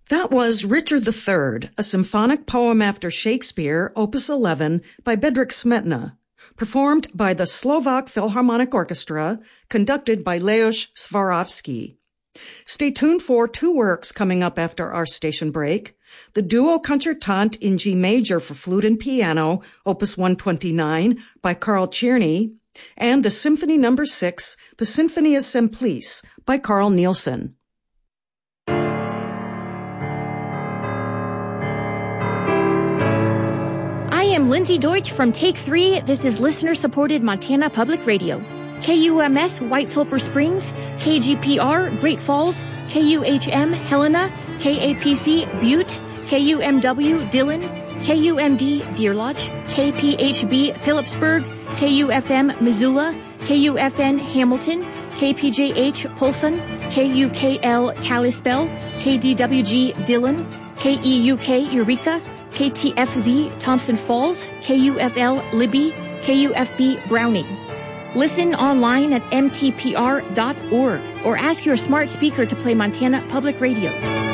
That was Richard III, a symphonic poem after Shakespeare, Opus 11, by Bedřich Smetana, performed by the Slovak Philharmonic Orchestra, conducted by Leos Swarovski. Stay tuned for two works coming up after our station break. The Duo Concertante in G major for flute and piano, Opus 129, by Carl Czerny, and the Symphony No. 6, the Sinfonia Semplice, by Carl Nielsen. I am Lindsay Deutsch from Take 3. This is listener-supported Montana Public Radio. KUMS White Sulphur Springs, KGPR Great Falls, KUHM Helena, KAPC Butte, KUMW Dillon, KUMD Deer Lodge, KPHB Phillipsburg, KUFM Missoula, KUFN Hamilton, KPJH Polson, KUKL Kalispell, KDWG Dillon, KEUK Eureka, KTFZ Thompson Falls, KUFL Libby, KUFB Browning. Listen online at mtpr.org or ask your smart speaker to play Montana Public Radio.